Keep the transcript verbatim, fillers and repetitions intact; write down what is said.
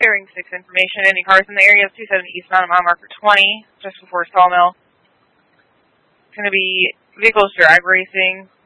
Bearing six information. Any cars in the area of two seventy eastbound at mile marker twenty, just before Sawmill. It's going to be vehicles drag racing